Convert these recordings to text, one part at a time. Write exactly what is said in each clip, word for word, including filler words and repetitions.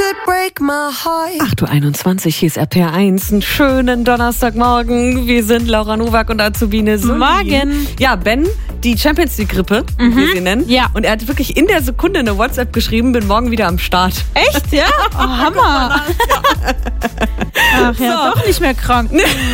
acht Uhr einundzwanzig, hier ist R P R eins. Einen schönen Donnerstagmorgen. Wir sind Laura Nowak und Azubine Sully. Morgen. Ja, Ben, die Champions League-Grippe, mhm. wie wir sie nennen. Ja. Und er hat wirklich in der Sekunde eine WhatsApp geschrieben, bin morgen wieder am Start. Echt, ja? Oh, Hammer. Ach ja, so. Doch nicht mehr krank.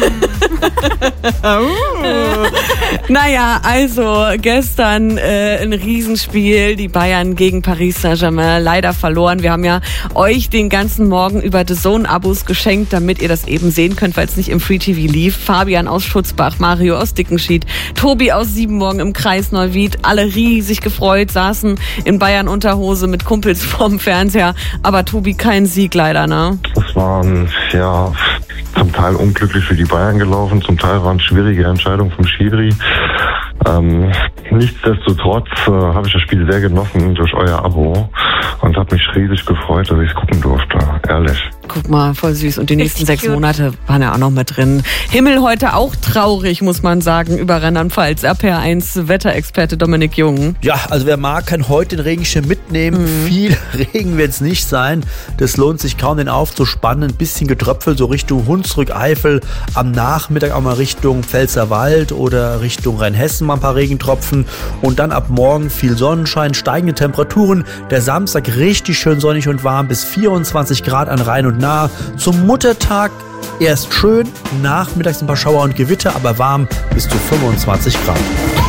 Naja, also gestern äh, ein Riesenspiel, die Bayern gegen Paris Saint-Germain, leider verloren. Wir haben ja euch den ganzen Morgen über The Zone-Abos geschenkt, damit ihr das eben sehen könnt, weil es nicht im Free T V lief. Fabian aus Schutzbach, Mario aus Dickenschied, Tobi aus Siebenmorgen im Kreis Neuwied, alle riesig gefreut, saßen in Bayern Unterhose mit Kumpels vorm Fernseher, aber Tobi, kein Sieg leider, ne? Das war, ja, zum Teil unglücklich für die Bayern gelaufen, zum Teil waren schwierige Entscheidungen vom Schiri. Ähm, nichtsdestotrotz äh, habe ich das Spiel sehr genossen durch euer Abo und habe mich riesig gefreut, dass ich es gucken durfte, ehrlich. Guck mal, voll süß. Und die nächsten Richtig sechs cute. Monate waren ja auch noch mit drin. Himmel heute auch traurig, muss man sagen, über Rheinland-Pfalz. R P R eins Wetterexperte Dominik Jung. Ja, also wer mag, kann heute den Regenschirm mitnehmen. Mhm. Viel Regen wird es nicht sein. Das lohnt sich kaum, den aufzuspannen. Ein bisschen Getröpfel, so Richtung Hunsrück, Eifel. Am Nachmittag auch mal Richtung Pfälzerwald oder Richtung Rheinhessen mal ein paar Regentropfen. Und dann ab morgen viel Sonnenschein, steigende Temperaturen. Der Samstag richtig schön sonnig und warm, bis vierundzwanzig Grad an Rhein und Nahe. Zum Muttertag erst schön, nachmittags ein paar Schauer und Gewitter, aber warm bis zu fünfundzwanzig Grad.